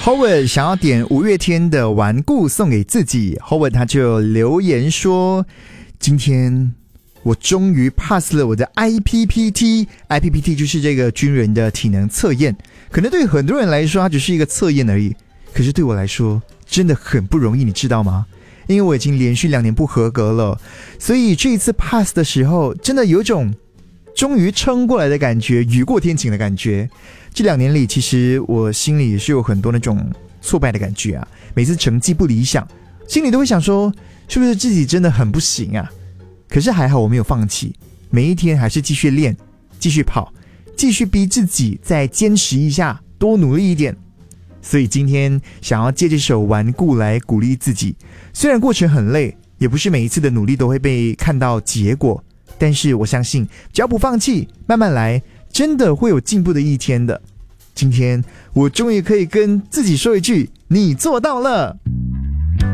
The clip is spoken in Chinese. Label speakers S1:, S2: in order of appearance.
S1: Howard 想要点五月天的《顽固》送给自己。 Howard 他就留言说，今天我终于 pass 了我的 IPPT 就是这个军人的体能测验，可能对很多人来说它只是一个测验而已，可是对我来说真的很不容易，你知道吗？因为我已经连续2年不合格了，所以这一次 pass 的时候真的有一种终于撑过来的感觉，雨过天晴的感觉。这2年里其实我心里也是有很多那种挫败的感觉啊，每次成绩不理想，心里都会想说是不是自己真的很不行啊。可是还好我没有放弃，每一天还是继续练，继续跑，继续逼自己再坚持一下，多努力一点。所以今天想要借这首《顽固》来鼓励自己，虽然过程很累，也不是每一次的努力都会被看到结果，但是我相信只要不放弃，慢慢来，真的会有进步的一天的。今天我终于可以跟自己说一句，你做到了。